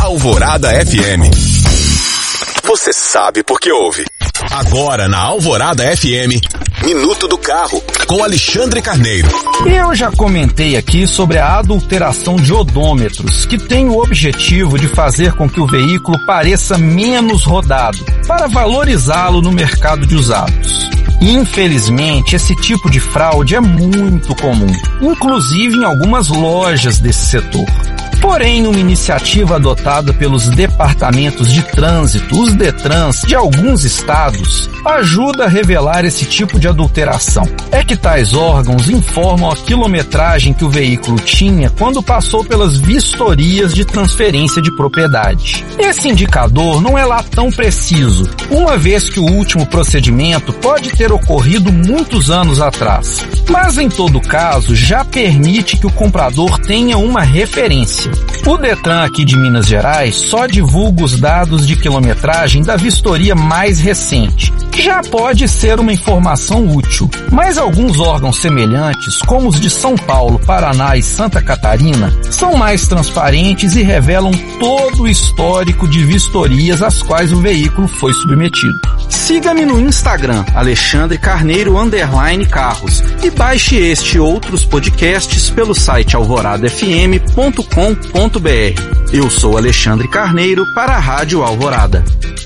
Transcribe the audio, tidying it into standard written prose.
Alvorada FM. Você sabe por que ouve. Agora na Alvorada FM, Minuto do Carro, com Alexandre Carneiro. Eu já comentei aqui sobre a adulteração de odômetros, que tem o objetivo de fazer com que o veículo pareça menos rodado, para valorizá-lo no mercado de usados. Infelizmente, esse tipo de fraude é muito comum, inclusive em algumas lojas desse setor. Porém, uma iniciativa adotada pelos departamentos de trânsito, os DETRANs, de alguns estados, ajuda a revelar esse tipo de adulteração. É que tais órgãos informam a quilometragem que o veículo tinha quando passou pelas vistorias de transferência de propriedade. Esse indicador não é lá tão preciso, uma vez que o último procedimento pode ter ocorrido muitos anos atrás. Mas, em todo caso, já permite que o comprador tenha uma referência. O DETRAN aqui de Minas Gerais só divulga os dados de quilometragem da vistoria mais recente. Já pode ser uma informação útil, mas alguns órgãos semelhantes, como os de São Paulo, Paraná e Santa Catarina, são mais transparentes e revelam todo o histórico de vistorias às quais o veículo foi submetido. Siga-me no Instagram, Alexandre Carneiro _Carros, e baixe este e outros podcasts pelo site alvoradafm.com.br. Eu sou Alexandre Carneiro para a Rádio Alvorada.